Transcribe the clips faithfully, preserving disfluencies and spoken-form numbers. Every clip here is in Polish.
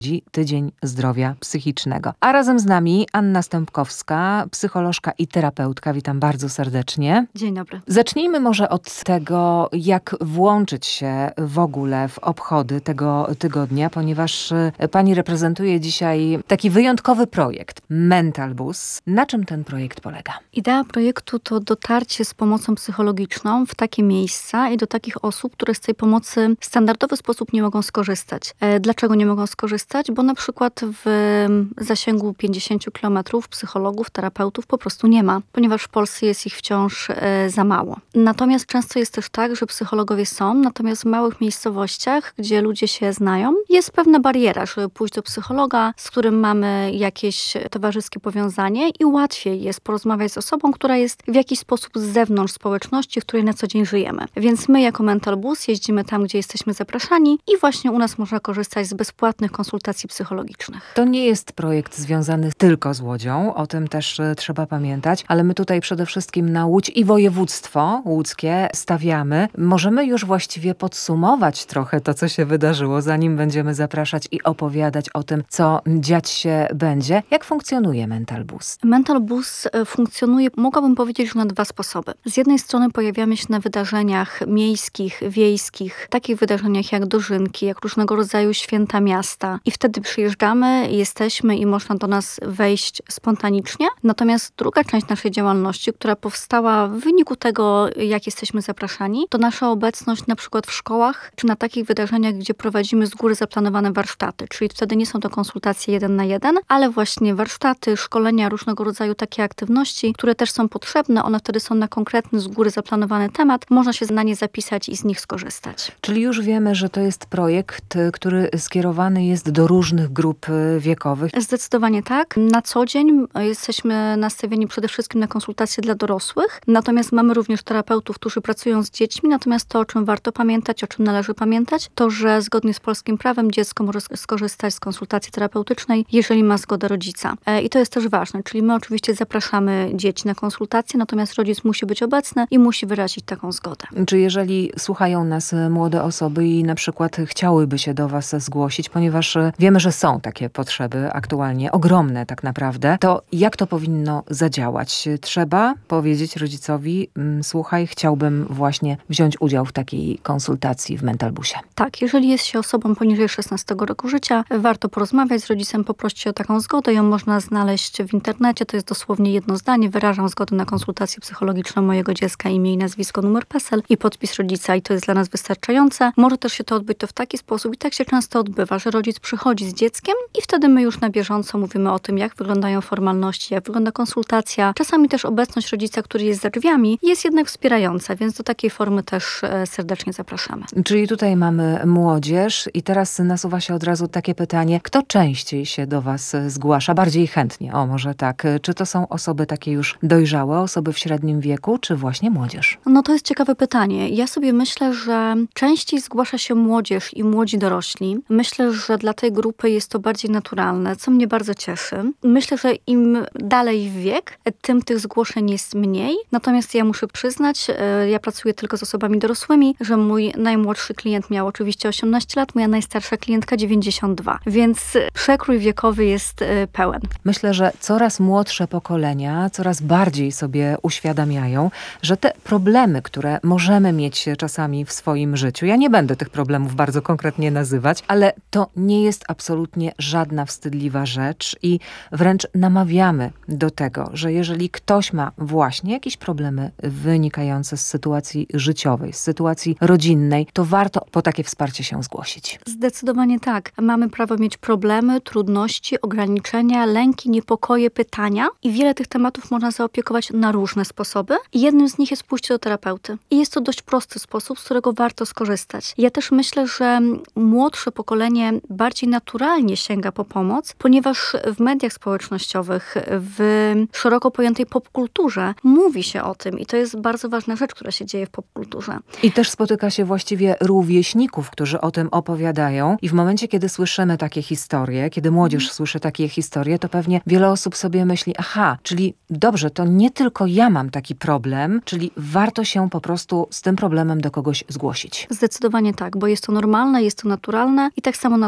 Tydzień Zdrowia Psychicznego. A razem z nami Anna Stępkowska, psycholożka i terapeutka. Witam bardzo serdecznie. Dzień dobry. Zacznijmy może od tego, jak włączyć się w ogóle w obchody tego tygodnia, ponieważ pani reprezentuje dzisiaj taki wyjątkowy projekt, Mental Bus. Na czym ten projekt polega? Idea projektu to dotarcie z pomocą psychologiczną w takie miejsca i do takich osób, które z tej pomocy w standardowy sposób nie mogą skorzystać. Dlaczego nie mogą skorzystać? Bo na przykład w zasięgu pięćdziesięciu kilometrów psychologów, terapeutów po prostu nie ma, ponieważ w Polsce jest ich wciąż e, za mało. Natomiast często jest też tak, że psychologowie są, natomiast w małych miejscowościach, gdzie ludzie się znają, jest pewna bariera, żeby pójść do psychologa, z którym mamy jakieś towarzyskie powiązanie i łatwiej jest porozmawiać z osobą, która jest w jakiś sposób z zewnątrz społeczności, w której na co dzień żyjemy. Więc my jako Mental Bus jeździmy tam, gdzie jesteśmy zapraszani i właśnie u nas można korzystać z bezpłatnych konsultacji psychologicznych. To nie jest projekt związany tylko z Łodzią, o tym też y, trzeba pamiętać, ale my tutaj przede wszystkim na Łódź i województwo łódzkie stawiamy. Możemy już właściwie podsumować trochę to, co się wydarzyło, zanim będziemy zapraszać i opowiadać o tym, co dziać się będzie. Jak funkcjonuje Mental Bus? Mental Bus funkcjonuje, mogłabym powiedzieć, że na dwa sposoby. Z jednej strony pojawiamy się na wydarzeniach miejskich, wiejskich, takich wydarzeniach jak dożynki, jak różnego rodzaju święta miasta i wtedy przyjeżdżamy, jesteśmy i można do nas wejść spontanicznie. Natomiast druga część naszej działalności, która powstała w wyniku tego, jak jesteśmy zapraszani, to nasza obecność na przykład w szkołach, czy na takich wydarzeniach, gdzie prowadzimy z góry zaplanowane warsztaty. Czyli wtedy nie są to konsultacje jeden na jeden, ale właśnie warsztaty, szkolenia, różnego rodzaju takie aktywności, które też są potrzebne. One wtedy są na konkretny, z góry zaplanowany temat. Można się na nie zapisać i z nich skorzystać. Czyli już wiemy, że to jest projekt, który skierowany jest do różnych grup wiekowych. Zdecydowanie tak. Na co dzień jesteśmy nastawieni przede wszystkim na konsultacje dla dorosłych, natomiast mamy również terapeutów, którzy pracują z dziećmi, natomiast to, o czym warto pamiętać, o czym należy pamiętać, to, że zgodnie z polskim prawem dziecko może skorzystać z konsultacji terapeutycznej, jeżeli ma zgodę rodzica. I to jest też ważne, czyli my oczywiście zapraszamy dzieci na konsultacje, natomiast rodzic musi być obecny i musi wyrazić taką zgodę. Czy jeżeli słuchają nas młode osoby i na przykład chciałyby się do was zgłosić, ponieważ wiemy, że są takie potrzeby aktualnie, ogromne tak naprawdę, to jak to powinno zadziałać? Trzeba powiedzieć rodzicowi, słuchaj, chciałbym właśnie wziąć udział w takiej konsultacji w Mental Busie. Tak, jeżeli jest się osobą poniżej szesnastego roku życia, warto porozmawiać z rodzicem, poprosić o taką zgodę. Ją można znaleźć w internecie, to jest dosłownie jedno zdanie. Wyrażam zgodę na konsultację psychologiczną mojego dziecka, imię i nazwisko, numer PESEL i podpis rodzica i to jest dla nas wystarczające. Może też się to odbyć to w taki sposób i tak się często odbywa, że rodzic przychodzi z dzieckiem i wtedy my już na bieżąco mówimy o tym, jak wyglądają formalności, jak wygląda konsultacja. Czasami też obecność rodzica, który jest za drzwiami, jest jednak wspierająca, więc do takiej formy też serdecznie zapraszamy. Czyli tutaj mamy młodzież i teraz nasuwa się od razu takie pytanie, kto częściej się do was zgłasza, bardziej chętnie, o może tak. Czy to są osoby takie już dojrzałe, osoby w średnim wieku, czy właśnie młodzież? No to jest ciekawe pytanie. Ja sobie myślę, że częściej zgłasza się młodzież i młodzi dorośli. Myślę, że dla tej grupy jest to bardziej naturalne, co mnie bardzo cieszy. Myślę, że im dalej w wiek, tym tych zgłoszeń jest mniej. Natomiast ja muszę przyznać, ja pracuję tylko z osobami dorosłymi, że mój najmłodszy klient miał oczywiście osiemnaście lat, moja najstarsza klientka dziewięćdziesiąt dwa. Więc przekrój wiekowy jest pełen. Myślę, że coraz młodsze pokolenia coraz bardziej sobie uświadamiają, że te problemy, które możemy mieć czasami w swoim życiu, ja nie będę tych problemów bardzo konkretnie nazywać, ale to nie jest absolutnie żadna wstydliwa rzecz i wręcz namawiamy do tego, że jeżeli ktoś ma właśnie jakieś problemy wynikające z sytuacji życiowej, z sytuacji rodzinnej, to warto po takie wsparcie się zgłosić. Zdecydowanie tak. Mamy prawo mieć problemy, trudności, ograniczenia, lęki, niepokoje, pytania i wiele tych tematów można zaopiekować na różne sposoby. I jednym z nich jest pójście do terapeuty. I jest to dość prosty sposób, z którego warto skorzystać. Ja też myślę, że młodsze pokolenie bardziej naturalnie sięga po pomoc, ponieważ w mediach społecznościowych, w szeroko pojętej popkulturze mówi się o tym i to jest bardzo ważna rzecz, która się dzieje w popkulturze. I też spotyka się właściwie rówieśników, którzy o tym opowiadają i w momencie, kiedy słyszymy takie historie, kiedy młodzież mm. słyszy takie historie, to pewnie wiele osób sobie myśli, aha, czyli dobrze, to nie tylko ja mam taki problem, czyli warto się po prostu z tym problemem do kogoś zgłosić. Zdecydowanie tak, bo jest to normalne, jest to naturalne i tak samo naturalne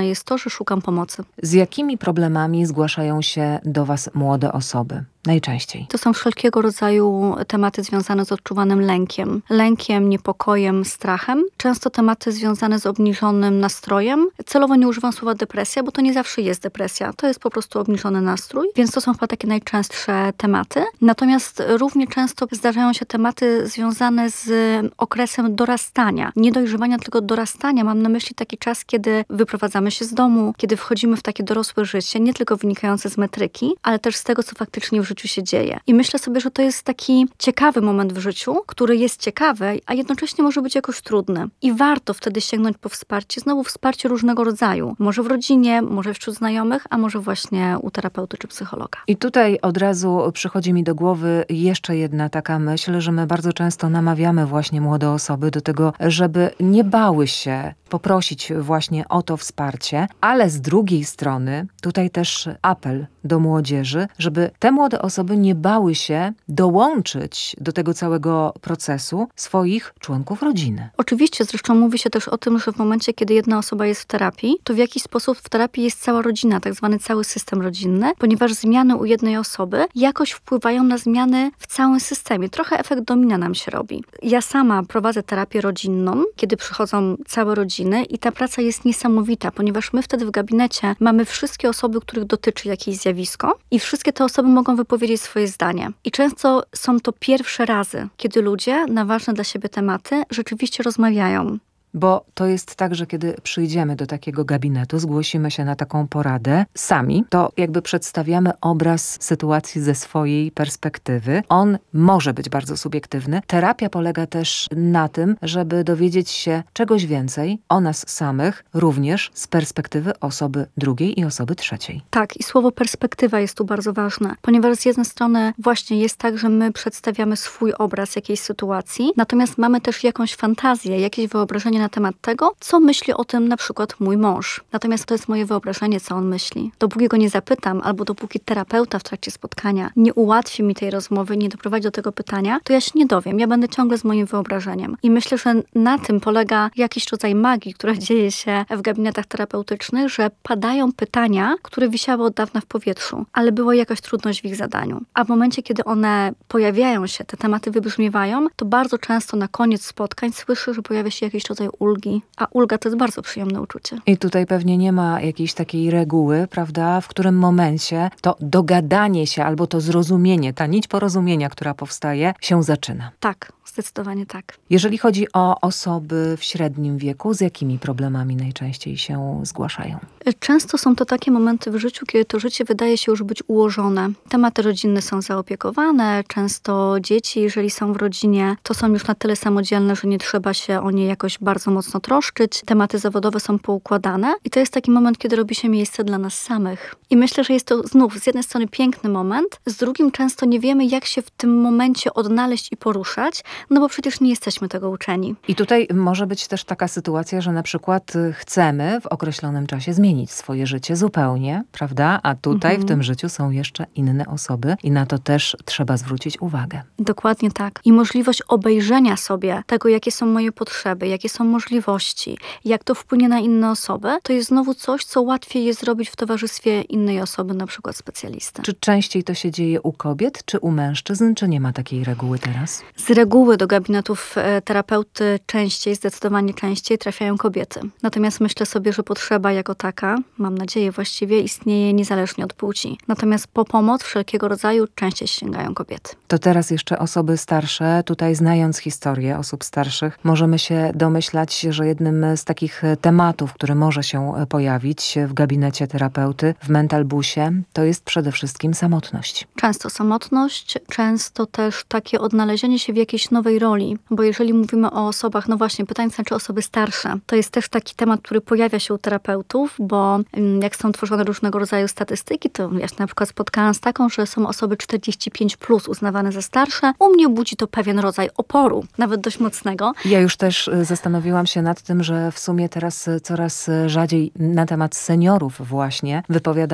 ważne jest to, że szukam pomocy. Z jakimi problemami zgłaszają się do Was młode osoby? Najczęściej. To są wszelkiego rodzaju tematy związane z odczuwanym lękiem. Lękiem, niepokojem, strachem. Często tematy związane z obniżonym nastrojem. Celowo nie używam słowa depresja, bo to nie zawsze jest depresja. To jest po prostu obniżony nastrój, więc to są chyba takie najczęstsze tematy. Natomiast równie często zdarzają się tematy związane z okresem dorastania. Nie dojrzewania, tylko dorastania. Mam na myśli taki czas, kiedy wyprowadzamy się z domu, kiedy wchodzimy w takie dorosłe życie, nie tylko wynikające z metryki, ale też z tego, co faktycznie w życiu się dzieje. I myślę sobie, że to jest taki ciekawy moment w życiu, który jest ciekawy, a jednocześnie może być jakoś trudny. I warto wtedy sięgnąć po wsparcie, znowu wsparcie różnego rodzaju. Może w rodzinie, może wśród znajomych, a może właśnie u terapeuty czy psychologa. I tutaj od razu przychodzi mi do głowy jeszcze jedna taka myśl, że my bardzo często namawiamy właśnie młode osoby do tego, żeby nie bały się poprosić właśnie o to wsparcie, ale z drugiej strony tutaj też apel do młodzieży, żeby te młode osoby nie bały się dołączyć do tego całego procesu swoich członków rodziny. Oczywiście, zresztą mówi się też o tym, że w momencie, kiedy jedna osoba jest w terapii, to w jakiś sposób w terapii jest cała rodzina, tak zwany cały system rodzinny, ponieważ zmiany u jednej osoby jakoś wpływają na zmiany w całym systemie. Trochę efekt domina nam się robi. Ja sama prowadzę terapię rodzinną, kiedy przychodzą całe rodziny i ta praca jest niesamowita, ponieważ my wtedy w gabinecie mamy wszystkie osoby, których dotyczy jakieś zjawisko i wszystkie te osoby mogą wypowiedzieć swoje zdanie. I często są to pierwsze razy, kiedy ludzie na ważne dla siebie tematy rzeczywiście rozmawiają. Bo to jest tak, że kiedy przyjdziemy do takiego gabinetu, zgłosimy się na taką poradę sami, to jakby przedstawiamy obraz sytuacji ze swojej perspektywy. On może być bardzo subiektywny. Terapia polega też na tym, żeby dowiedzieć się czegoś więcej o nas samych, również z perspektywy osoby drugiej i osoby trzeciej. Tak, i słowo perspektywa jest tu bardzo ważne, ponieważ z jednej strony właśnie jest tak, że my przedstawiamy swój obraz jakiejś sytuacji, natomiast mamy też jakąś fantazję, jakieś wyobrażenie na temat tego, co myśli o tym na przykład mój mąż. Natomiast to jest moje wyobrażenie, co on myśli. Dopóki go nie zapytam, albo dopóki terapeuta w trakcie spotkania nie ułatwi mi tej rozmowy, nie doprowadzi do tego pytania, to ja się nie dowiem. Ja będę ciągle z moim wyobrażeniem. I myślę, że na tym polega jakiś rodzaj magii, która dzieje się w gabinetach terapeutycznych, że padają pytania, które wisiały od dawna w powietrzu, ale była jakaś trudność w ich zadaniu. A w momencie, kiedy one pojawiają się, te tematy wybrzmiewają, to bardzo często na koniec spotkań słyszę, że pojawia się jakiś rodzaj ulgi, a ulga to jest bardzo przyjemne uczucie. I tutaj pewnie nie ma jakiejś takiej reguły, prawda, w którym momencie to dogadanie się albo to zrozumienie, ta nić porozumienia, która powstaje, się zaczyna. Tak, zdecydowanie tak. Jeżeli chodzi o osoby w średnim wieku, z jakimi problemami najczęściej się zgłaszają? Często są to takie momenty w życiu, kiedy to życie wydaje się już być ułożone. Tematy rodzinne są zaopiekowane, często dzieci, jeżeli są w rodzinie, to są już na tyle samodzielne, że nie trzeba się o nie jakoś bardzo mocno troszczyć. Tematy zawodowe są poukładane i to jest taki moment, kiedy robi się miejsce dla nas samych. I myślę, że jest to znów z jednej strony piękny moment, z drugim często nie wiemy, jak się w tym momencie odnaleźć i poruszać, no bo przecież nie jesteśmy tego uczeni. I tutaj może być też taka sytuacja, że na przykład chcemy w określonym czasie zmienić swoje życie zupełnie, prawda? A tutaj mhm. w tym życiu są jeszcze inne osoby i na to też trzeba zwrócić uwagę. Dokładnie tak. I możliwość obejrzenia sobie tego, jakie są moje potrzeby, jakie są możliwości, jak to wpłynie na inne osoby, to jest znowu coś, co łatwiej jest zrobić w towarzystwie innej osoby, na przykład specjalisty. Czy częściej to się dzieje u kobiet, czy u mężczyzn, czy nie ma takiej reguły teraz? Z reguły do gabinetów terapeuty częściej, zdecydowanie częściej trafiają kobiety. Natomiast myślę sobie, że potrzeba jako taka, mam nadzieję właściwie, istnieje niezależnie od płci. Natomiast po pomoc wszelkiego rodzaju częściej sięgają kobiety. To teraz jeszcze osoby starsze. Tutaj znając historię osób starszych, możemy się domyślać, że jednym z takich tematów, który może się pojawić w gabinecie terapeuty, w mental busie, to jest przede wszystkim samotność. Często samotność, często też takie odnalezienie się w jakiejś nowej roli, bo jeżeli mówimy o osobach, no właśnie, pytanie znaczy osoby starsze, to jest też taki temat, który pojawia się u terapeutów, bo jak są tworzone różnego rodzaju statystyki, to ja się na przykład spotkałam z taką, że są osoby czterdzieści pięć plus uznawane za starsze. U mnie budzi to pewien rodzaj oporu, nawet dość mocnego. Ja już też zastanowiłam się nad tym, że w sumie teraz coraz rzadziej na temat seniorów właśnie wypowiada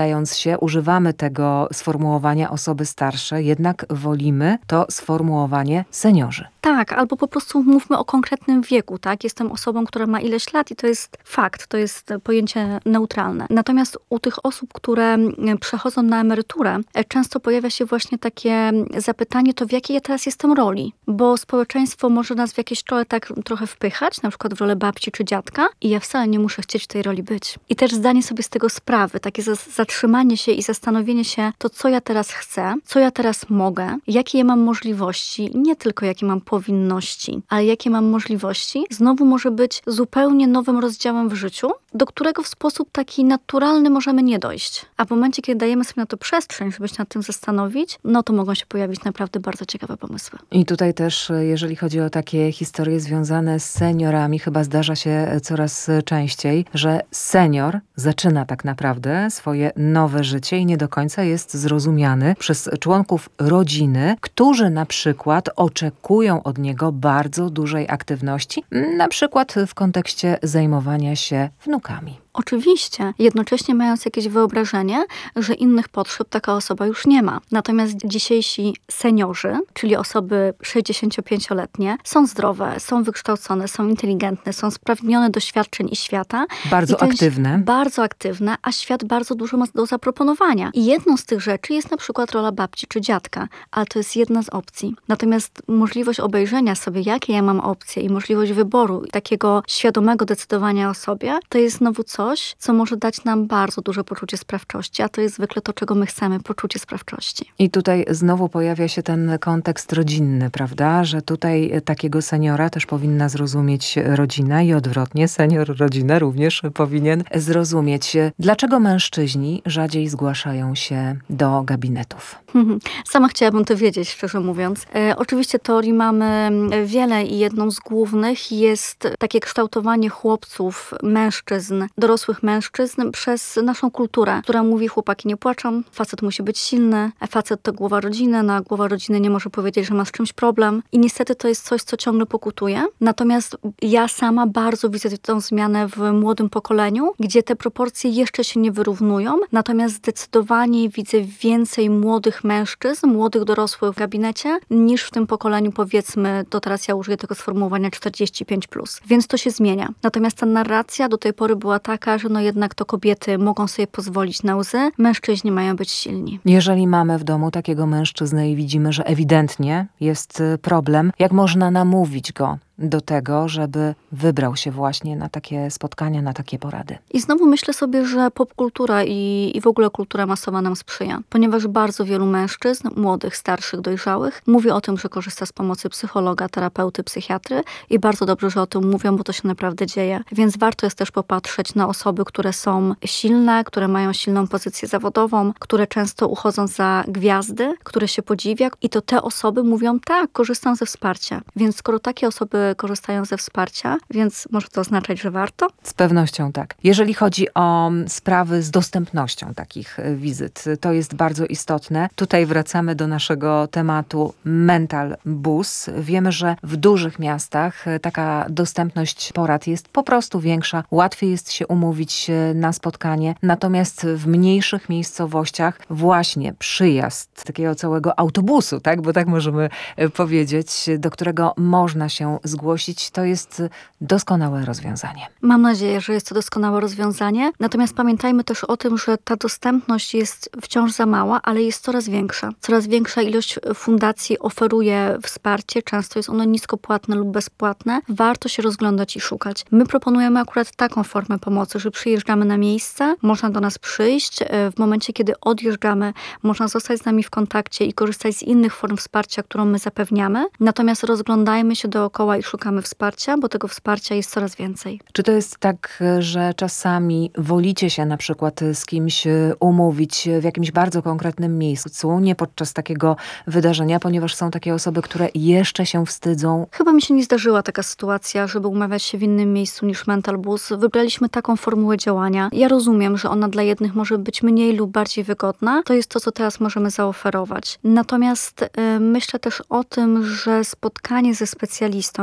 wypowiadając się, używamy tego sformułowania osoby starsze, jednak wolimy to sformułowanie seniorzy. Tak, albo po prostu mówmy o konkretnym wieku, tak? Jestem osobą, która ma ileś lat i to jest fakt, to jest pojęcie neutralne. Natomiast u tych osób, które przechodzą na emeryturę, często pojawia się właśnie takie zapytanie, to w jakiej ja teraz jestem roli? Bo społeczeństwo może nas w jakieś role tak trochę wpychać, na przykład w rolę babci czy dziadka i ja wcale nie muszę chcieć w tej roli być. I też zdanie sobie z tego sprawy, takie zatrzymanie się i zastanowienie się, to co ja teraz chcę, co ja teraz mogę, jakie ja mam możliwości, nie tylko jakie mam powinności, ale jakie mam możliwości, znowu może być zupełnie nowym rozdziałem w życiu, do którego w sposób taki naturalny możemy nie dojść. A w momencie, kiedy dajemy sobie na to przestrzeń, żeby się nad tym zastanowić, no to mogą się pojawić naprawdę bardzo ciekawe pomysły. I tutaj też, jeżeli chodzi o takie historie związane z seniorami, chyba zdarza się coraz częściej, że senior zaczyna tak naprawdę swoje nowe życie i nie do końca jest zrozumiany przez członków rodziny, którzy na przykład oczekują od niego bardzo dużej aktywności, na przykład w kontekście zajmowania się wnukami. Oczywiście, jednocześnie mając jakieś wyobrażenie, że innych potrzeb taka osoba już nie ma. Natomiast dzisiejsi seniorzy, czyli osoby sześćdziesięciopięcioletnie, są zdrowe, są wykształcone, są inteligentne, są spragnione doświadczeń i świata. Bardzo I ten, aktywne. Bardzo aktywne, a świat bardzo dużo ma do zaproponowania. I jedną z tych rzeczy jest na przykład rola babci czy dziadka, ale to jest jedna z opcji. Natomiast możliwość obejrzenia sobie, jakie ja mam opcje i możliwość wyboru, takiego świadomego decydowania o sobie, to jest znowu coś, Coś, co może dać nam bardzo duże poczucie sprawczości, a to jest zwykle to, czego my chcemy, poczucie sprawczości. I tutaj znowu pojawia się ten kontekst rodzinny, prawda? Że tutaj takiego seniora też powinna zrozumieć rodzina i odwrotnie, senior rodzinę również powinien zrozumieć. Dlaczego mężczyźni rzadziej zgłaszają się do gabinetów? Sama chciałabym to wiedzieć, szczerze mówiąc. E, oczywiście teorii mamy wiele i jedną z głównych jest takie kształtowanie chłopców, mężczyzn, dorosłych mężczyzn przez naszą kulturę, która mówi, chłopaki nie płaczą, facet musi być silny, a facet to głowa rodziny, no a głowa rodziny nie może powiedzieć, że ma z czymś problem. I niestety to jest coś, co ciągle pokutuje. Natomiast ja sama bardzo widzę tę zmianę w młodym pokoleniu, gdzie te proporcje jeszcze się nie wyrównują, natomiast zdecydowanie widzę więcej młodych mężczyzn, młodych dorosłych w gabinecie, niż w tym pokoleniu, powiedzmy, to teraz ja użyję tego sformułowania czterdzieści pięć plus. Więc to się zmienia. Natomiast ta narracja do tej pory była taka, że no jednak to kobiety mogą sobie pozwolić na łzy, mężczyźni mają być silni. Jeżeli mamy w domu takiego mężczyznę i widzimy, że ewidentnie jest problem, jak można namówić go do tego, żeby wybrał się właśnie na takie spotkania, na takie porady? I znowu myślę sobie, że popkultura i, i w ogóle kultura masowa nam sprzyja, ponieważ bardzo wielu mężczyzn, młodych, starszych, dojrzałych, mówi o tym, że korzysta z pomocy psychologa, terapeuty, psychiatry i bardzo dobrze, że o tym mówią, bo to się naprawdę dzieje. Więc warto jest też popatrzeć na osoby, które są silne, które mają silną pozycję zawodową, które często uchodzą za gwiazdy, które się podziwia i to te osoby mówią, tak, korzystam ze wsparcia. Więc skoro takie osoby korzystają ze wsparcia, więc może to oznaczać, że warto? Z pewnością tak. Jeżeli chodzi o sprawy z dostępnością takich wizyt, to jest bardzo istotne. Tutaj wracamy do naszego tematu mental bus. Wiemy, że w dużych miastach taka dostępność porad jest po prostu większa. Łatwiej jest się umówić na spotkanie. Natomiast w mniejszych miejscowościach właśnie przyjazd takiego całego autobusu, tak, bo tak możemy powiedzieć, do którego można się zgłosić, to jest doskonałe rozwiązanie. Mam nadzieję, że jest to doskonałe rozwiązanie. Natomiast pamiętajmy też o tym, że ta dostępność jest wciąż za mała, ale jest coraz większa. Coraz większa ilość fundacji oferuje wsparcie. Często jest ono niskopłatne lub bezpłatne. Warto się rozglądać i szukać. My proponujemy akurat taką formę pomocy, że przyjeżdżamy na miejsce, można do nas przyjść. W momencie, kiedy odjeżdżamy, można zostać z nami w kontakcie i korzystać z innych form wsparcia, którą my zapewniamy. Natomiast rozglądajmy się dookoła i szukamy wsparcia, bo tego wsparcia jest coraz więcej. Czy to jest tak, że czasami wolicie się na przykład z kimś umówić w jakimś bardzo konkretnym miejscu, nie podczas takiego wydarzenia, ponieważ są takie osoby, które jeszcze się wstydzą? Chyba mi się nie zdarzyła taka sytuacja, żeby umawiać się w innym miejscu niż Mental Bus. Wybraliśmy taką formułę działania. Ja rozumiem, że ona dla jednych może być mniej lub bardziej wygodna. To jest to, co teraz możemy zaoferować. Natomiast y, myślę też o tym, że spotkanie ze specjalistą,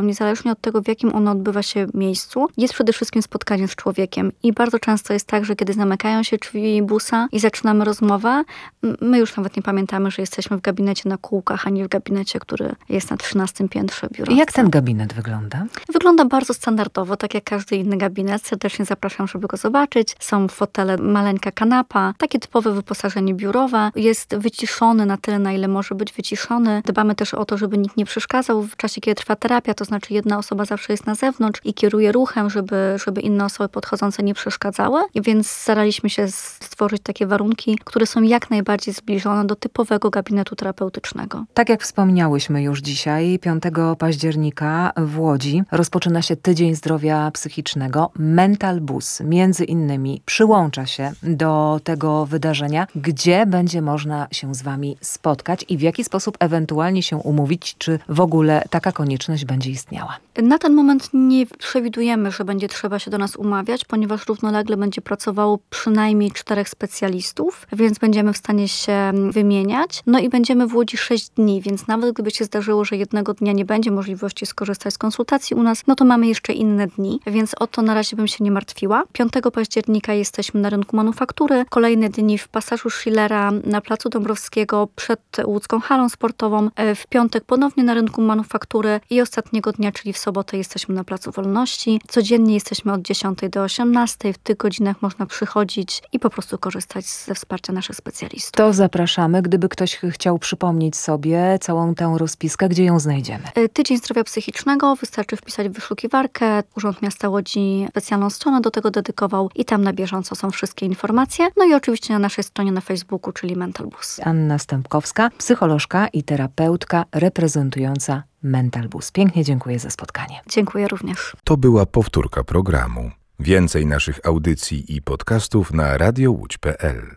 niezależnie od tego, w jakim ono odbywa się miejscu, jest przede wszystkim spotkanie z człowiekiem. I bardzo często jest tak, że kiedy zamykają się drzwi busa i zaczynamy rozmowę, my już nawet nie pamiętamy, że jesteśmy w gabinecie na kółkach, a nie w gabinecie, który jest na trzynastym piętrze biurowca. I jak ten gabinet wygląda? Wygląda bardzo standardowo, tak jak każdy inny gabinet. Serdecznie zapraszam, żeby go zobaczyć. Są fotele, maleńka kanapa, takie typowe wyposażenie biurowe. Jest wyciszony na tyle, na ile może być wyciszony. Dbamy też o to, żeby nikt nie przeszkadzał w czasie, kiedy trwa terapia, to znaczy jedna osoba zawsze jest na zewnątrz i kieruje ruchem, żeby, żeby inne osoby podchodzące nie przeszkadzały. Więc staraliśmy się stworzyć takie warunki, które są jak najbardziej zbliżone do typowego gabinetu terapeutycznego. Tak jak wspomniałyśmy już dzisiaj, piątego października w Łodzi rozpoczyna się Tydzień Zdrowia Psychicznego. Mental Bus między innymi przyłącza się do tego wydarzenia, gdzie będzie można się z wami spotkać i w jaki sposób ewentualnie się umówić, czy w ogóle taka konieczność będzie istniała. Na ten moment nie przewidujemy, że będzie trzeba się do nas umawiać, ponieważ równolegle będzie pracowało przynajmniej czterech specjalistów, więc będziemy w stanie się wymieniać. No i będziemy w Łodzi sześć dni, więc nawet gdyby się zdarzyło, że jednego dnia nie będzie możliwości skorzystać z konsultacji u nas, no to mamy jeszcze inne dni, więc o to na razie bym się nie martwiła. piątego października jesteśmy na rynku manufaktury, kolejne dni w pasażu Schillera na placu Dąbrowskiego przed łódzką halą sportową, w piątek ponownie na rynku manufaktury i ostatniego dnia, czyli w sobotę jesteśmy na Placu Wolności. Codziennie jesteśmy od dziesiątej do osiemnastej. W tych godzinach można przychodzić i po prostu korzystać ze wsparcia naszych specjalistów. To zapraszamy, gdyby ktoś chciał przypomnieć sobie całą tę rozpiskę, gdzie ją znajdziemy. Tydzień Zdrowia Psychicznego, wystarczy wpisać w wyszukiwarkę. Urząd Miasta Łodzi specjalną stronę do tego dedykował i tam na bieżąco są wszystkie informacje. No i oczywiście na naszej stronie na Facebooku, czyli Mental Bus. Anna Stępkowska, psycholożka i terapeutka reprezentująca Mental Bus. Pięknie dziękuję za spotkanie. Dziękuję również. To była powtórka programu. Więcej naszych audycji i podcastów na radio łódź kropka pe el.